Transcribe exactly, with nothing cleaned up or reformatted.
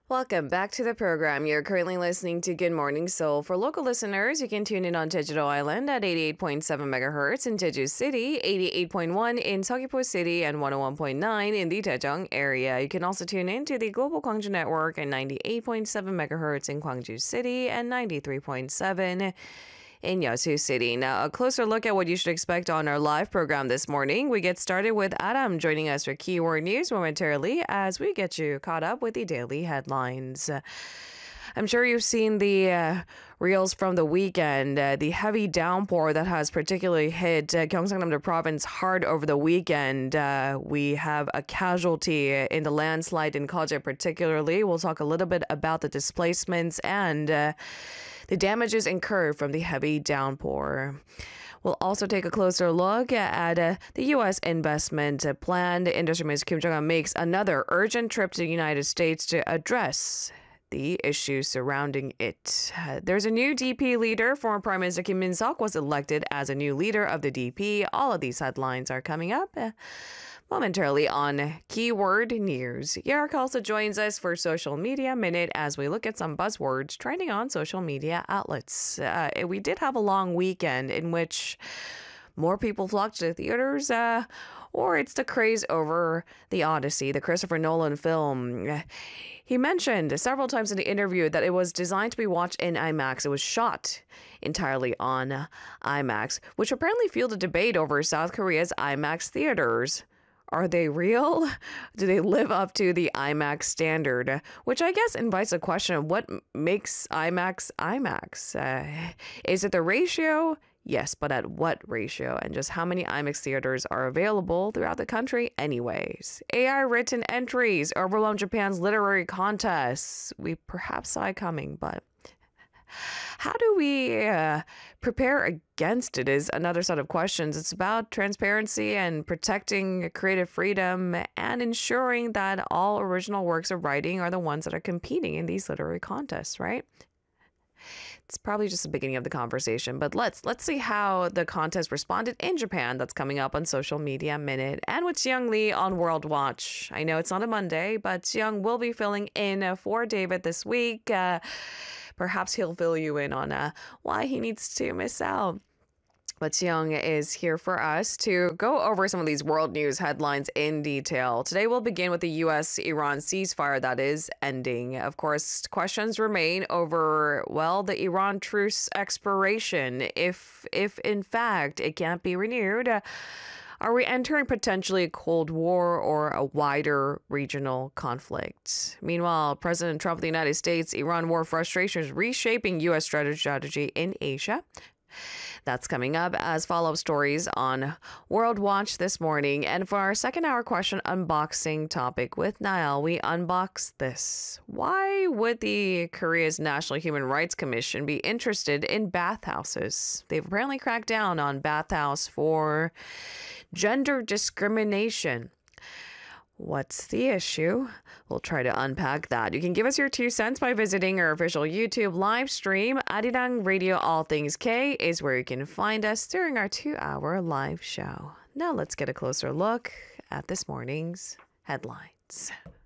Welcome back to the program. You're currently listening to Good Morning Seoul. For local listeners, you can tune in on Jeju-do Island at eighty-eight point seven megahertz, in Jeju City, eighty-eight point one in Seogwipo City, and one oh one point nine in the Daejeong area. You can also tune in to the Global Gwangju Network at ninety-eight point seven megahertz in Gwangju City and ninety-three point seven in Yeosu City. Now, a closer look at what you should expect on our live program this morning. We get started with Adam joining us for Keyword News momentarily as we get you caught up with the daily headlines. I'm sure you've seen the uh, reels from the weekend, uh, the heavy downpour that has particularly hit uh, Gyeongsangnam-do province hard over the weekend. Uh, we have a casualty in the landslide in Geoje particularly. We'll talk a little bit about the displacements and uh, the damages incurred from the heavy downpour. We'll also take a closer look at uh, the U S investment plan. Industry Minister Kim Jong-un makes another urgent trip to the United States to address the issues surrounding it. Uh, there's a new D P leader. Former Prime Minister Kim Min-seok was elected as a new leader of the D P. All of these headlines are coming up uh, momentarily on Keyword News. Yerk also joins us for Social Media Minute as we look at some buzzwords trending on social media outlets. Uh, we did have a long weekend in which more people flocked to the theaters, uh, or it's the craze over The Odyssey, the Christopher Nolan film. He mentioned several times in the interview that it was designed to be watched in IMAX. It was shot entirely on IMAX, which apparently fueled a debate over South Korea's IMAX theaters. Are they real? Do they live up to the IMAX standard? Which I guess invites a question of what makes IMAX IMAX? Uh, is it the ratio? Yes, but at what ratio? And just how many IMAX theaters are available throughout the country anyways? A I written entries overwhelm Japan's literary contests. We perhaps saw it coming, but how do we uh, prepare against it is another set of questions. It's about transparency and protecting creative freedom and ensuring that all original works of writing are the ones that are competing in these literary contests, right? It's probably just the beginning of the conversation, but let's let's see how the contest responded in Japan. That's coming up on Social Media Minute. And with Young Lee on World Watch. I know it's not a Monday, but Young will be filling in for David this week. Uh, perhaps he'll fill you in on uh, why he needs to miss out. But Young is here for us to go over some of these world news headlines in detail. Today we'll begin with the U S Iran ceasefire that is ending. Of course, questions remain over, well, the Iran truce expiration. If, if in fact it can't be renewed, uh, are we entering potentially a Cold War or a wider regional conflict? Meanwhile, President Trump of the United States, Iran war frustration is reshaping U S strategy in Asia. That's coming up as follow-up stories on World Watch this morning. And for our second hour question unboxing topic with Niall, we unbox this. Why would the Korea's National Human Rights Commission be interested in bathhouses? They've apparently cracked down on bathhouse for gender discrimination. What's the issue? We'll try to unpack that. You can give us your two cents by visiting our official YouTube live stream. Arirang Radio All Things K is where you can find us during our two-hour live show. Now let's get a closer look at this morning's headlines.